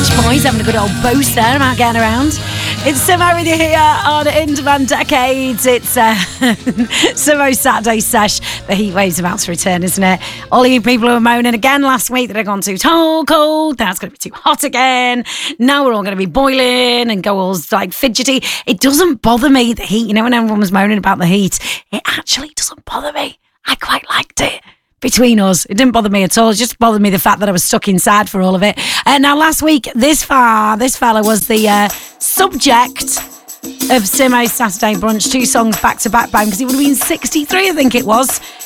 Beach Boys having a good old boast there about getting around. It's Simo with you here on In-Demand Decades. It's Simo's Saturday Sesh. The heat wave's about to return, isn't it? All you people who were moaning again last week that had gone too cold, now it's going to be too hot again. Now we're all going to be boiling and go all like fidgety. It doesn't bother me, the heat. You know, when everyone was moaning about the heat, it actually doesn't bother me. I quite liked it. Between us, it didn't bother me at all. It just bothered me the fact that I was stuck inside for all of it. Now, last week, this fella was the subject of Simo's Saturday Brunch. 2 songs back to back, bang, because he would have been 63, I think it was.